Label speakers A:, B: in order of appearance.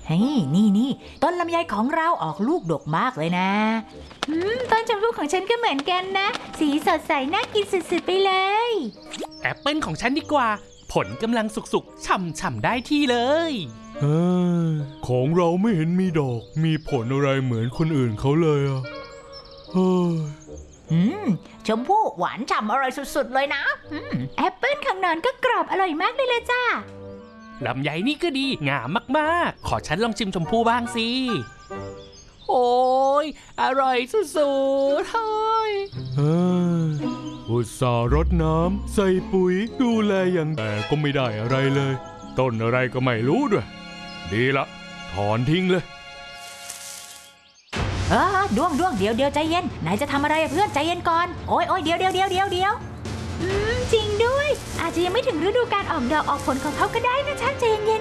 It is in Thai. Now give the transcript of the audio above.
A: เฮ้ยนี่ต้นลำไยของเราออกลูกดกมากเลยนะต้นชมพู่ของฉันก็เหมือนกันนะสีสดใสน่ากินสุดๆไปเลย
B: แอปเปิลของฉันดีกว่าผลกำลังสุกๆฉ่ำๆได้ที่เลย
C: ของเราไม่เห็นมีดอกมีผลอะไรเหมือนคนอื่นเขาเลยอ่ะ
A: ชมพู่หวานฉ่ำอร่อยสุดๆเลยนะแอปเปิ้ลข้างนอนก็กรอบอร่อยมากเลยจ้า
B: ลำไยนี่ก็ดีงามมากๆขอฉันลองชิมชมพู่บ้างสิโอ้ยอร่อยสุดๆเฮ้ย
C: อุตส่าห์รดน้ำใส่ปุ๋ยดูแลอย่างแต่ก็ไม่ได้อะไรเลยต้นอะไรก็ไม่รู้ด้วยดีละถอนทิ้งเลย
A: ด้วงเดี๋ยวใจเย็นนายจะทำอะไรเพื่อนใจเย็นก่อนโอ้ยเดี๋ยวจริงด้วยอาจจะยังไม่ถึงฤดูการออกดอกออกผลของเขาก็ได้นะฉันใจเย็น